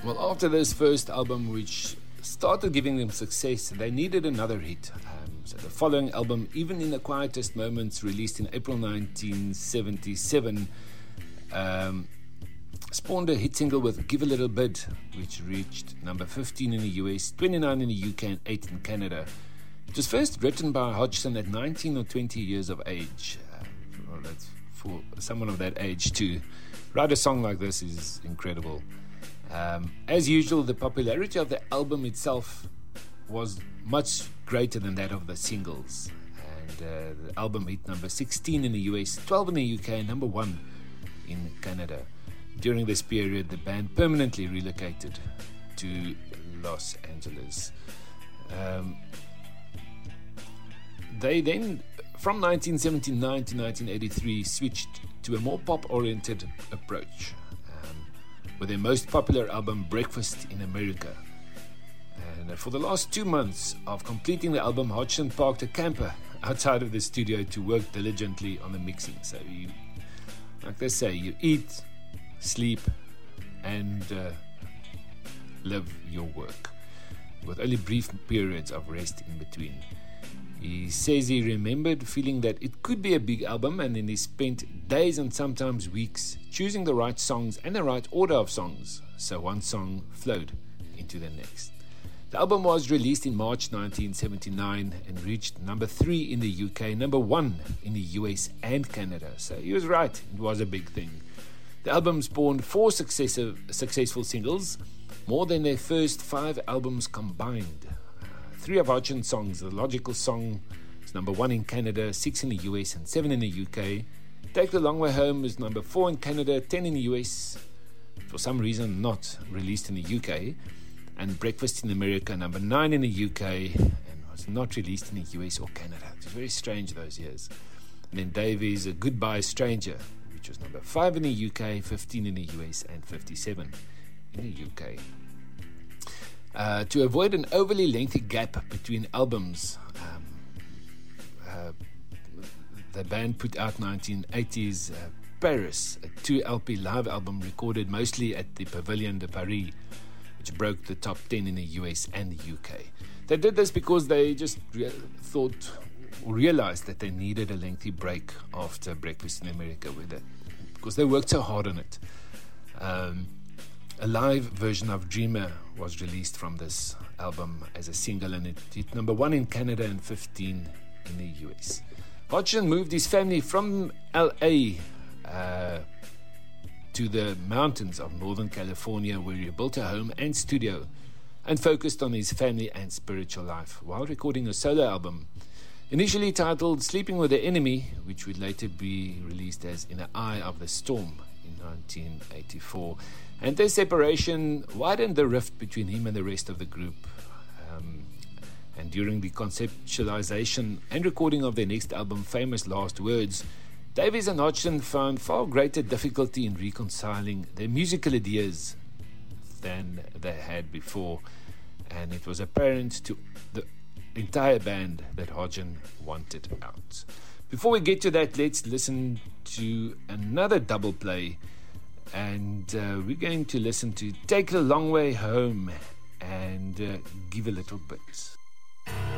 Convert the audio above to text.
Well, after this first album, which started giving them success, they needed another hit. So the following album, Even in the Quietest Moments, released in April 1977, spawned a hit single with Give a Little Bit, which reached number 15 in the US, 29 in the UK, and 8 in Canada. It was first written by Hodgson at 19 or 20 years of age. Well, that's for someone of that age to write a song like this is incredible. As usual, the popularity of the album itself was much greater than that of the singles. And the album hit number 16 in the US, 12 in the UK, and number 1 in Canada. During this period, the band permanently relocated to Los Angeles. They then, from 1979 to 1983, switched to a more pop-oriented approach with their most popular album, Breakfast in America. And for the last 2 months of completing the album, Hodgson parked a camper outside of the studio to work diligently on the mixing. So you, like they say, you eat, sleep, and live your work, with only brief periods of rest in between. He says he remembered feeling that it could be a big album, and then he spent days and sometimes weeks choosing the right songs and the right order of songs, so one song flowed into the next. The album was released in March 1979 and reached number 3 in the UK, number 1 in the US and Canada. So he was right, it was a big thing. The album spawned 4 successful singles, more than their first 5 albums combined. 3 of Hodgson's songs, The Logical Song, is number 1 in Canada, 6 in the US, and 7 in the UK. Take the Long Way Home is number 4 in Canada, 10 in the US, for some reason not released in the UK. And Breakfast in America, number 9 in the UK, and was not released in the US or Canada. It was very strange those years. And then Davies, A Goodbye Stranger, which was number 5 in the UK, 15 in the US, and 57 in the UK. To avoid an overly lengthy gap between albums, the band put out 1980s Paris, a 2 LP live album recorded mostly at the Pavilion de Paris, which broke the top 10 in the US and the UK. They did this because they just realized that they needed a lengthy break after Breakfast in America, because they worked so hard on it. A live version of Dreamer was released from this album as a single, and it hit number 1 in Canada and 15 in the US. Hodgson moved his family from LA to the mountains of Northern California, where he built a home and studio and focused on his family and spiritual life while recording a solo album, initially titled Sleeping with the Enemy, which would later be released as In the Eye of the Storm in 1984. And their separation widened the rift between him and the rest of the group. And during the conceptualization and recording of their next album, Famous Last Words, Davies and Hodgson found far greater difficulty in reconciling their musical ideas than they had before. And it was apparent to the entire band that Hodgson wanted out. Before we get to that, let's listen to another double play. And we're going to listen to Take the Long Way Home and Give a Little Bit.